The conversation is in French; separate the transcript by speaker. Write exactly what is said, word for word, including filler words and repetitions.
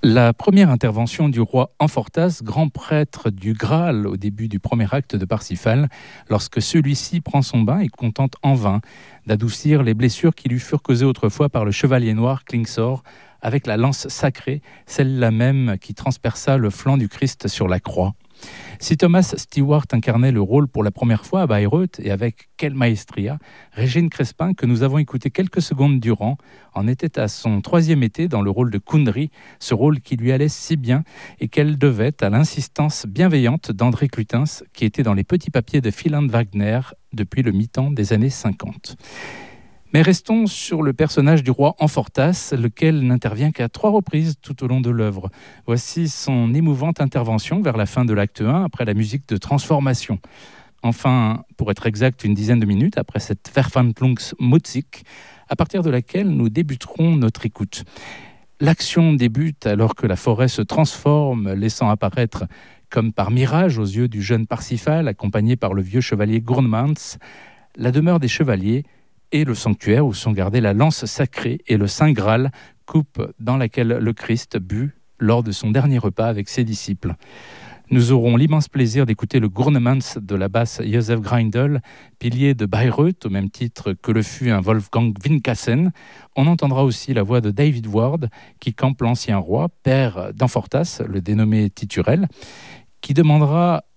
Speaker 1: La première intervention du roi Amfortas, grand prêtre du Graal au début du premier acte de Parsifal, lorsque celui-ci prend son bain et contente en vain d'adoucir les blessures qui lui furent causées autrefois par le chevalier noir Klingsor avec la lance sacrée, celle-là même qui transperça le flanc du Christ sur la croix. Si Thomas Stewart incarnait le rôle pour la première fois à Bayreuth, et avec quelle maestria, Régine Crespin, que nous avons écouté quelques secondes durant, en était à son troisième été dans le rôle de Kundry, ce rôle qui lui allait si bien et qu'elle devait à l'insistance bienveillante d'André Clutens, qui était dans les petits papiers de Philippe Wagner depuis le mi-temps des années cinquante. Mais restons sur le personnage du roi Amfortas, lequel n'intervient qu'à trois reprises tout au long de l'œuvre. Voici son émouvante intervention vers la fin de l'acte un, après la musique de transformation. Enfin, pour être exact, une dizaine de minutes après cette Verwandlungsmusik, à partir de laquelle nous débuterons notre écoute. L'action débute alors que la forêt se transforme, laissant apparaître, comme par mirage aux yeux du jeune Parsifal, accompagné par le vieux chevalier Gurnemans, la demeure des chevaliers, et le sanctuaire où sont gardées la lance sacrée et le Saint Graal, coupe dans laquelle le Christ but lors de son dernier repas avec ses disciples. Nous aurons l'immense plaisir d'écouter le Gurnemans de la basse Joseph Greindl, pilier de Bayreuth, au même titre que le fut un Wolfgang Winkassen. On entendra aussi la voix de David Ward, qui campe l'ancien roi, père d'Amfortas, le dénommé Titurel, qui demandera